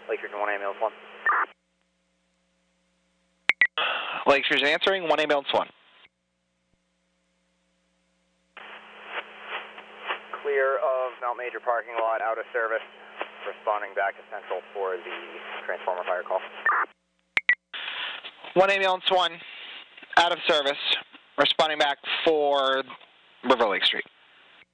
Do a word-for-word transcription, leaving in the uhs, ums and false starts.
Lakeshore one ambulance one. Lakeshore's answering, one ambulance one. Clear of Mount Major parking lot, out of service. Responding back to Central for the transformer fire call. One ambulance one, out of service. Responding back for River Lake Street.